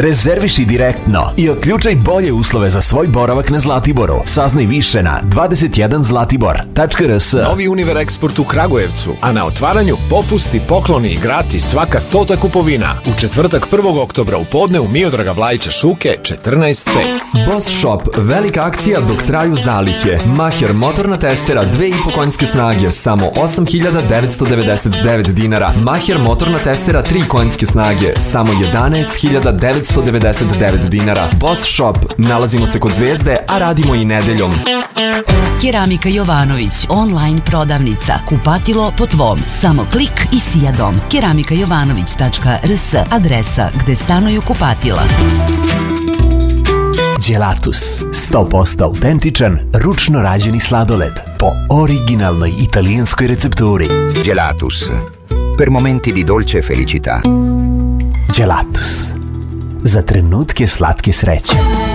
Rezerviši direktno i otključaj bolje uslove za svoj boravak na Zlatiboru. Saznaj više na 21zlatibor.rs. Novi Univer Export u Kragujevcu, a na otvaranju popusti, pokloni i gratis svaka 100 kupovina. U četvrtak 1. oktobra u podne u Miodraga Vlajića Šuke 14.5. Boss Shop, velika akcija dok traju zalihe. Maher motorna testera 2,5 konjske snage, samo 8.999 dinara. Maher motorna testera 3 konjske snage, samo 11.999 dinara. Boss Shop, nalazimo se kod Zvezde, a radimo i nedeljom. Keramika Jovanović, online prodavnica. Kupatilo po tvom. Samo klik i sija dom. keramikajovanović.rs, adresa gde stanuju kupatila. Gelatus, 100% autentičan, ručno rađeni sladoled po originalnoj italijanskoj recepturi. Gelatus, per momenti di dolce felicità. Gelatus, za trenutke slatke sreće.